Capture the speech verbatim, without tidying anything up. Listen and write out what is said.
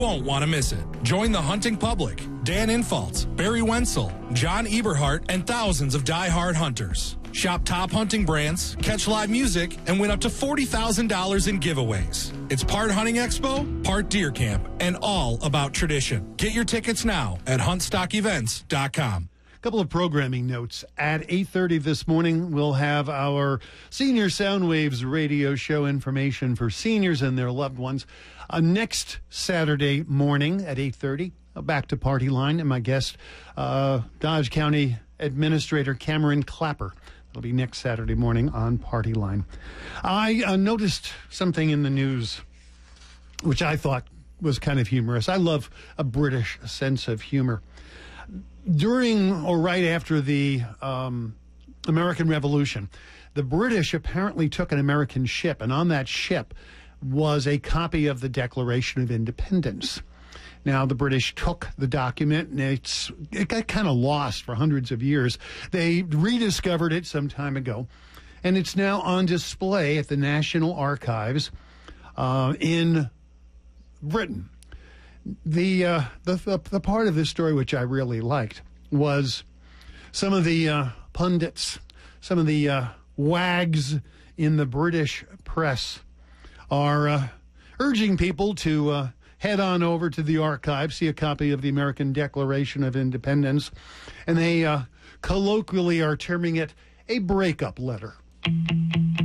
Won't want to miss it. Join the hunting public. Dan Infaltz, Barry Wenzel, John Eberhart, and thousands of die-hard hunters. Shop top hunting brands, catch live music, and win up to forty thousand dollars in giveaways. It's part hunting expo, part deer camp, and all about tradition. Get your tickets now at hunt stock events dot com. Couple of programming notes. At eight thirty this morning, we'll have our Senior Soundwaves radio show information for seniors and their loved ones. Uh, next Saturday morning at eight thirty, uh, back to Party Line, and my guest, uh, Dodge County Administrator Cameron Clapper. It'll be next Saturday morning on Party Line. I uh, noticed something in the news which I thought was kind of humorous. I love a British sense of humor. During or right after the um, American Revolution, the British apparently took an American ship, and on that ship was a copy of the Declaration of Independence. Now, the British took the document, and it's, it got kind of lost for hundreds of years. They rediscovered it some time ago, and it's now on display at the National Archives uh, in Britain. The, uh, the the the part of this story which I really liked was some of the uh, pundits, some of the uh, wags in the British press are uh, urging people to uh, head on over to the archive, see a copy of the American Declaration of Independence, and they uh, colloquially are terming it a breakup letter.